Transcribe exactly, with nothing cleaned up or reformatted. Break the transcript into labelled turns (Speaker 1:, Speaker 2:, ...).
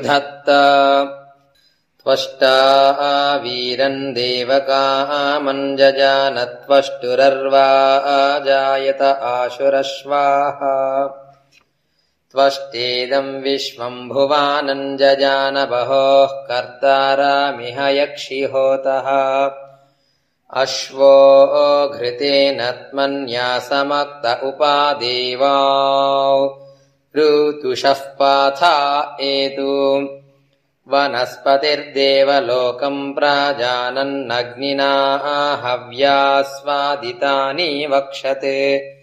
Speaker 1: धत्त त्वष्टा वीरन् देवकामञ्जजानत्वष्टुरर्वा जायत आशुरश्वाः त्वष्टेदम् विश्वम् भुवानञ्जजान बहोः कर्तारामिह यक्षिहोतः अश्वो घृतेन त्मन्यासमक्त उपादेवाौ ऋतुषः पाथा एतु वनस्पतिर्देवलोकम् प्राजानन्नग्निना हव्यास्वादितानि वक्षते।